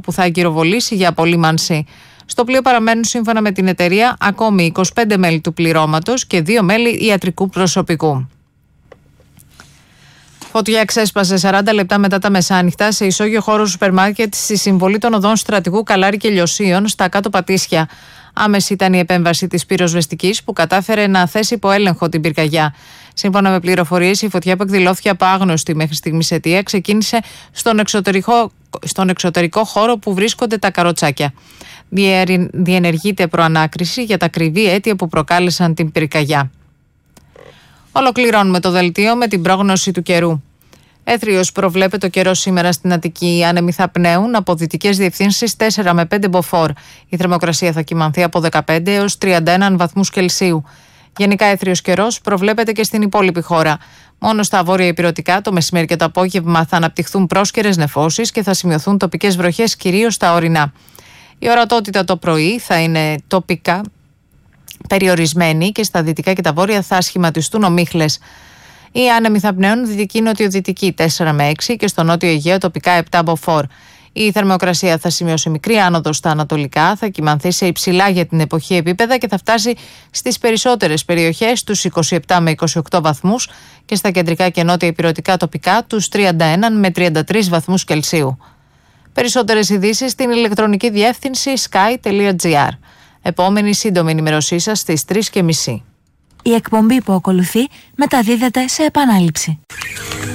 που θα εγκυροβολήσει για απολύμανση. Στο πλοίο παραμένουν σύμφωνα με την εταιρεία ακόμη 25 μέλη του πληρώματος και 2 μέλη ιατρικού προσωπικού. Φωτιά ξέσπασε 40 λεπτά μετά τα μεσάνυχτα σε ισόγειο χώρο σούπερ μάρκετ στη συμβολή των οδών Στρατηγού Καλάρη και Λιωσίων στα Κάτω Πατήσια. Άμεση ήταν η επέμβαση της πυροσβεστικής που κατάφερε να θέσει υπό έλεγχο την πυρκαγιά. Σύμφωνα με πληροφορίες, η φωτιά που εκδηλώθηκε από άγνωστη μέχρι στιγμής αιτία ξεκίνησε στον εξωτερικό χώρο που βρίσκονται τα καροτσάκια. Διενεργείται προανάκριση για τα ακριβή αίτια που προκάλεσαν την πυρκαγιά. Ολοκληρώνουμε το δελτίο με την πρόγνωση του καιρού. Έθριος προβλέπεται ο καιρός σήμερα στην Αττική. Οι άνεμοι θα πνέουν από δυτικές διευθύνσεις 4 με 5 μποφόρ. Η θερμοκρασία θα κυμανθεί από 15 έως 31 βαθμούς Κελσίου. Γενικά έθριος καιρός προβλέπεται και στην υπόλοιπη χώρα. Μόνο στα βόρεια ηπειρωτικά το μεσημέρι και το απόγευμα θα αναπτυχθούν πρόσκαιρες νεφώσεις και θα σημειωθούν τοπικές βροχές κυρίως στα ορεινά. Η ορατότητα το πρωί θα είναι τοπικά περιορισμένη και στα δυτικά και τα βόρεια θα σχηματιστούν ομίχλες. Οι άνεμοι θα πνέουν δυτική-νοτιοδυτική 4 με 6 και στο νότιο Αιγαίο τοπικά 7 μποφόρ. Η θερμοκρασία θα σημειώσει μικρή άνοδο στα ανατολικά, θα κυμανθεί σε υψηλά για την εποχή επίπεδα και θα φτάσει στις περισσότερες περιοχές τους 27 με 28 βαθμούς και στα κεντρικά και νότια ηπειρωτικά τοπικά τους 31 με 33 βαθμούς Κελσίου. Περισσότερες ειδήσεις στην ηλεκτρονική διεύθυνση sky.gr. Επόμενη σύντομη ενημέρωσή σας στις 3:30. Η εκπομπή που ακολουθεί μεταδίδεται σε επανάληψη.